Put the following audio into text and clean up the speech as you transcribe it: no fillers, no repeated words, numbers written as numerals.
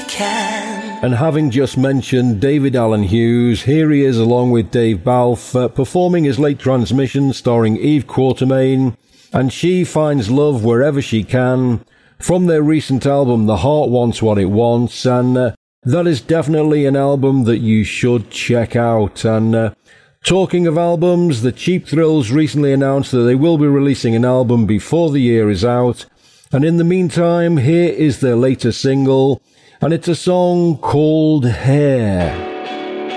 can. And having just mentioned David Allen Hughes, here he is along with Dave Balfe, performing his Late Transmission starring Eve Quatermain, and She Finds Love Wherever She Can, from their recent album The Heart Wants What It Wants, and that is definitely an album that you should check out. And talking of albums, the Cheap Thrills recently announced that they will be releasing an album before the year is out, and in the meantime, here is their latest single, and it's a song called Hair.